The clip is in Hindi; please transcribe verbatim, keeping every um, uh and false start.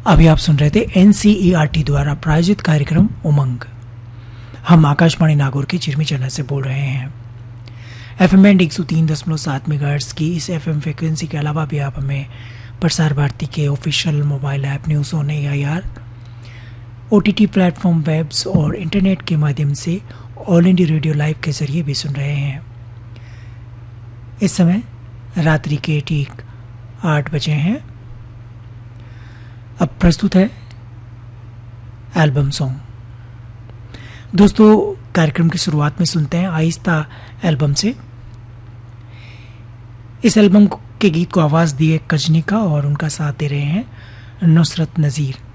अभी आप सुन रहे थे एनसीईआरटी द्वारा प्रायोजित कार्यक्रम उमंग। हम आकाशवाणी नागौर के चिरमी चैनल से बोल रहे हैं। एफएम बैंड एक सौ तीन दशमलव सात मेगाहर्ट्ज की इस एफएम फ्रिक्वेंसी के अलावा भी आप हमें प्रसार भारती के official mobile app news on AIR, OTT platform, webs और इंटरनेट के माध्यम से ऑल इंडिया रेडियो लाइव के जरिए भी सुन रहे हैं। इस समय रात्रि के ठीक आठ बजे हैं। अब प्रस्तुत है एल्बम सॉन्ग। दोस्तों, कार्यक्रम की शुरुआत में सुनते हैं आहिस्ता एल्बम से। इस एल्बम के गीत को आवाज़ दी है कजनिका और उनका साथ दे रहे हैं नुसरत नज़ीर।